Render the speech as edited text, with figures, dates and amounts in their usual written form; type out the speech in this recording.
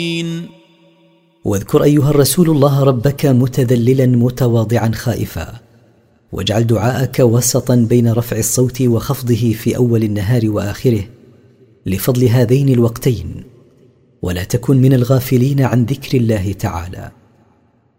واذكر أيها الرسول الله ربك متذللا متواضعا خائفا، واجعل دعاءك وسطا بين رفع الصوت وخفضه في أول النهار وآخره لفضل هذين الوقتين، ولا تكن من الغافلين عن ذكر الله تعالى.